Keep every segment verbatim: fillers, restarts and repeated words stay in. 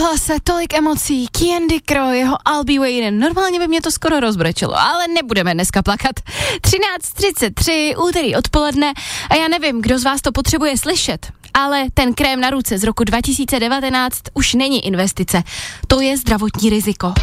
ozval se tolik emocí, Candy Crow, jeho I'll Be Waiting, normálně by mě to skoro rozbrečelo, ale nebudeme dneska plakat. třináct třicet tři, úterý odpoledne a já nevím, kdo z vás to potřebuje slyšet, ale ten krém na ruce z roku dva tisíce devatenáct už není investice, to je zdravotní riziko.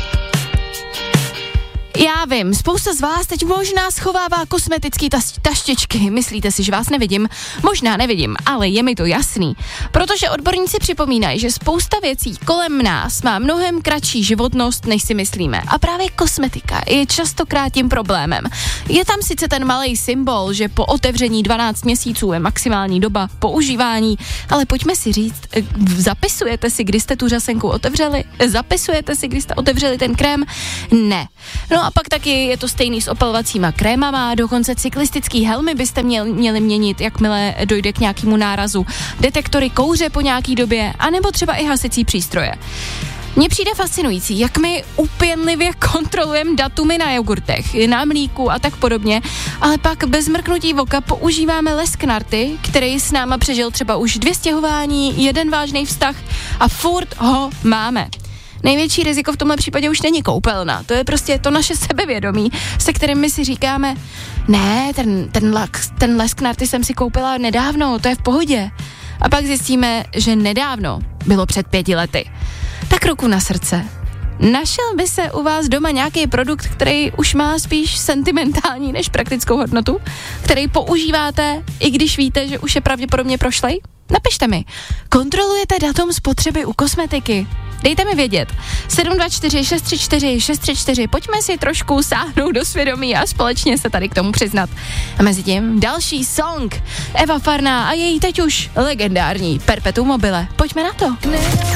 Já vím, spousta z vás teď možná schovává kosmetický tas- taštičky, myslíte si, že vás nevidím? Možná nevidím, ale je mi to jasný, protože odborníci připomínají, že spousta věcí kolem nás má mnohem kratší životnost, než si myslíme. A právě kosmetika je častokrát tím problémem. Je tam sice ten malej symbol, že po otevření dvanáct měsíců je maximální doba používání, ale pojďme si říct, zapisujete si, kdy jste tu řasenku otevřeli? Zapisujete si, kdy jste otevřeli ten krém? Ne. No a pak taky je to stejný s opalovacíma krémama, dokonce cyklistický helmy byste měl, měli měnit, jakmile dojde k nějakému nárazu, detektory kouře po nějaký době, anebo třeba i hasicí přístroje. Mně přijde fascinující, jak my úpěnlivě kontrolujeme datumy na jogurtech, na mlíku a tak podobně, ale pak bez mrknutí voka používáme lesknarty, který s náma přežil třeba už dvě stěhování, jeden vážný vztah a furt ho máme. Největší riziko v tomhle případě už není koupelna, to je prostě to naše sebevědomí, se kterým my si říkáme, ne, ten, ten, lax, ten lesknarty jsem si koupila nedávno, to je v pohodě. A pak zjistíme, že nedávno bylo před pěti lety. Tak ruku na srdce. Našel by se u vás doma nějaký produkt, který už má spíš sentimentální než praktickou hodnotu, který používáte, i když víte, že už je pravděpodobně prošlej? Napište mi. Kontrolujete datum spotřeby u kosmetiky? Dejte mi vědět. sedm dva čtyři šest tři čtyři šest tři čtyři. Pojďme si trošku sáhnout do svědomí a společně se tady k tomu přiznat. A mezi tím další song. Eva Farná a její teď už legendární Perpetuum mobile. Pojďme na to.